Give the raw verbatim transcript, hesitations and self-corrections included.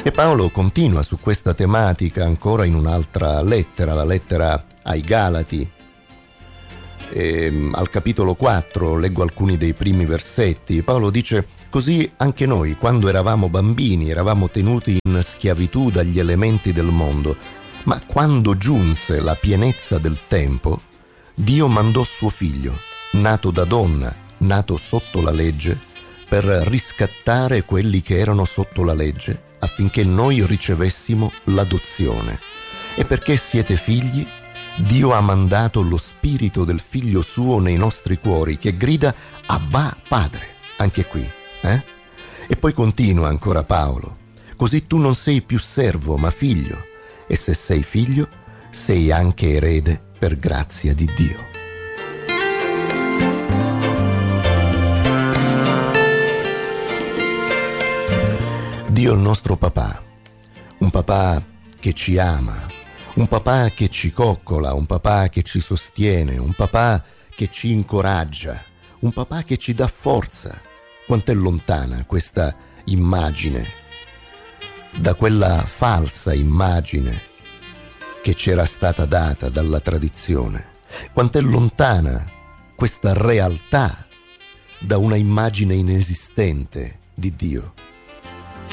E Paolo continua su questa tematica ancora in un'altra lettera, la lettera ai Galati. E, al capitolo quattro leggo alcuni dei primi versetti. Paolo dice: così anche noi, quando eravamo bambini, eravamo tenuti in schiavitù dagli elementi del mondo, ma quando giunse la pienezza del tempo, Dio mandò suo figlio, nato da donna, nato sotto la legge, per riscattare quelli che erano sotto la legge, affinché noi ricevessimo l'adozione. E perché siete figli, Dio ha mandato lo spirito del figlio suo nei nostri cuori, che grida Abba Padre. Anche qui, eh? E poi continua ancora Paolo: così tu non sei più servo ma figlio, e se sei figlio sei anche erede per grazia di Dio. Dio è il nostro papà, un papà che ci ama, un papà che ci coccola, un papà che ci sostiene, un papà che ci incoraggia, un papà che ci dà forza. Quanto è lontana questa immagine da quella falsa immagine che c'era stata data dalla tradizione. Quanto è lontana questa realtà da una immagine inesistente di Dio.